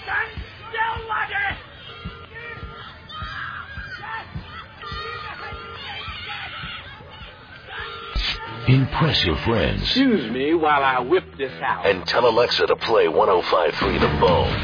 Stand still, laddie! Impress your friends. Excuse me while I whip this out. And tell Alexa to play 105.3 The Bone.